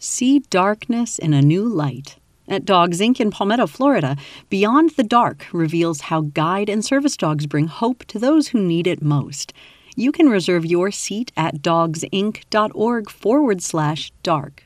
See darkness in a new light. At Dogs Inc. in Palmetto, Florida, Beyond the Dark reveals how guide and service dogs bring hope to those who need it most. You can reserve your seat at dogsinc.org/dark.